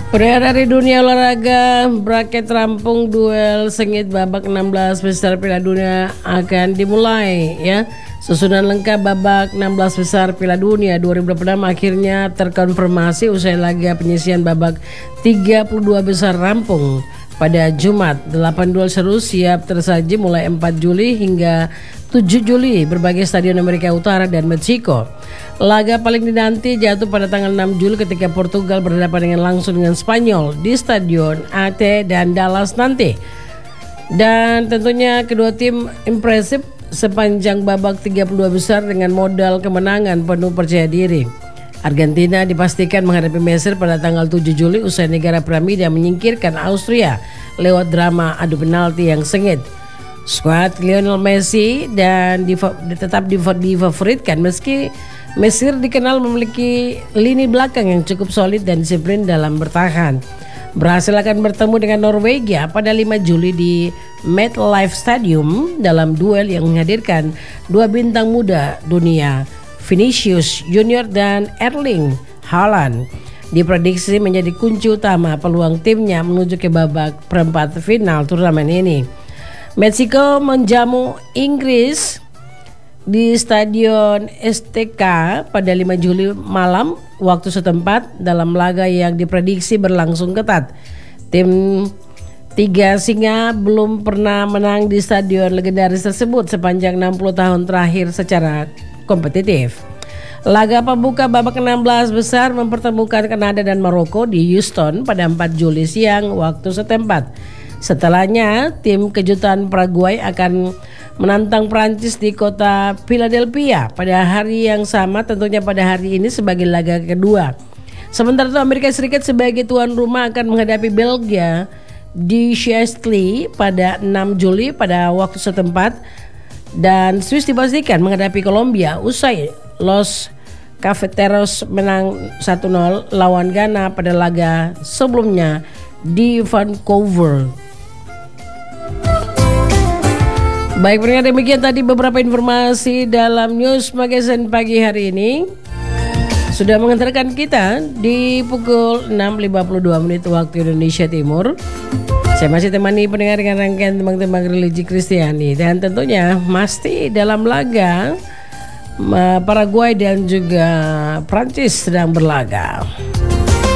Pria dari dunia olahraga bracket rampung duel sengit babak 16 besar Piala Dunia akan dimulai ya. Susunan lengkap babak 16 besar Piala Dunia 2026 akhirnya terkonfirmasi usai laga penyisihan babak 32 besar rampung pada Jumat. 8 duel seru siap tersaji mulai 4 Juli hingga 7 Juli berbagai stadion Amerika Utara dan Meksiko. Laga paling dinanti jatuh pada tanggal 6 Juli ketika Portugal berhadapan dengan langsung dengan Spanyol di Stadion AT dan Dallas nanti. Dan tentunya kedua tim impresif sepanjang babak 32 besar dengan modal kemenangan penuh percaya diri. Argentina dipastikan menghadapi Mesir pada tanggal 7 Juli usai negara piramida menyingkirkan Austria lewat drama adu penalti yang sengit. Skuad Lionel Messi dan tetap difavoritkan meski Mesir dikenal memiliki lini belakang yang cukup solid dan disiplin dalam bertahan. Brasil akan bertemu dengan Norwegia pada 5 Juli di MetLife Stadium dalam duel yang menghadirkan dua bintang muda dunia, Vinicius Junior dan Erling Haaland. Diprediksi menjadi kunci utama peluang timnya menuju ke babak perempat final turnamen ini. Meksiko menjamu Inggris di Stadion STK pada 5 Juli malam waktu setempat dalam laga yang diprediksi berlangsung ketat. Tim tiga singa belum pernah menang di stadion legendaris tersebut sepanjang 60 tahun terakhir secara kompetitif. Laga pembuka babak 16 besar mempertemukan Kanada dan Maroko di Houston pada 4 Juli siang waktu setempat. Setelahnya, tim kejutan Paraguay akan menantang Prancis di kota Philadelphia pada hari yang sama, tentunya pada hari ini sebagai laga kedua. Sementara itu Amerika Serikat sebagai tuan rumah akan menghadapi Belgia di Shesley pada 6 Juli pada waktu setempat, dan Swiss dipastikan menghadapi Kolombia usai Los Cafeteros menang 1-0 lawan Ghana pada laga sebelumnya di Vancouver. Baik, pendengar, demikian tadi beberapa informasi dalam News Magazine pagi hari ini. Sudah mengantarkan kita di pukul 6.52 waktu Indonesia Timur. Saya masih temani pendengar dengan rangkaian tembang-tembang religi Kristiani. Dan tentunya masih dalam laga Paraguay dan juga Prancis sedang berlaga.